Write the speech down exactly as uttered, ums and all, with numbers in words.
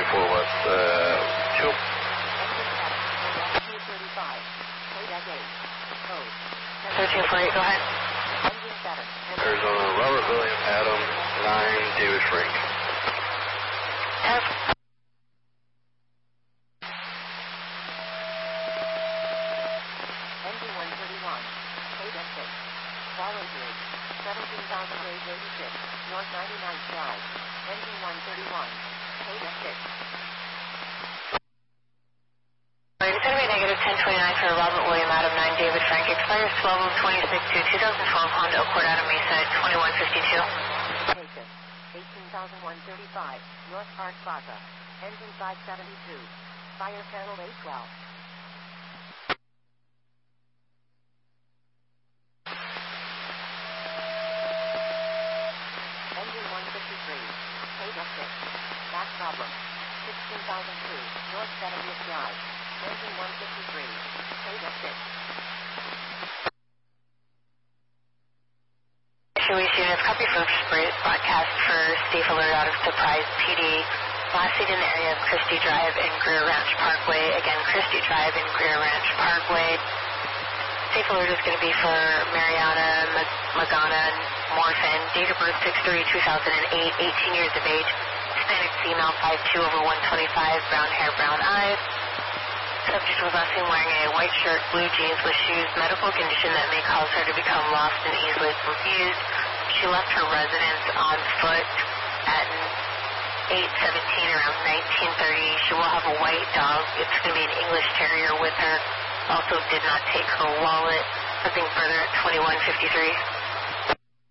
four West, uh, two. thirteen forty-eight, go ahead. Arizona, Robert William Adam, nine, David Frank. F. Engine one thirty-one, eight F six, Volunteers, seventeen thousand eight eighty-six, North ninety-ninth Drive, Engine one thirty-one, eight F six. It's going to be negative ten twenty-nine for Robert William Adam, nine, David Frank. Expires twelve of twenty-six to two thousand twelve Honda Accord Adam Mesa at twenty-one fifty-two. Station, eighteen thousand one thirty-five, North Park Plaza, Engine five seventy-two, Fire Panel eight twelve. Engine one fifty-three, eight F six, Back Problem, sixteen thousand two, North seventieth Drive, Engine one fifty-three, eight F six. Louis units, copy for broadcast for safe alert out of Surprise P D. Last seat in the area of Christie Drive and Greer Ranch Parkway. Again, Christie Drive and Greer Ranch Parkway. Safe alert is going to be for Mariana Magana Morfin. Date of birth six three two thousand eight, eighteen years of age. Hispanic female, five two over one twenty-five, brown hair, brown eyes. Subject was last seen wearing a white shirt, blue jeans with shoes, medical condition that may cause her to become lost and easily confused. She left her residence on foot at eight seventeen around nineteen thirty. She will have a white dog. It's going to be an English Terrier with her. Also did not take her wallet. Nothing further at twenty-one fifty-three.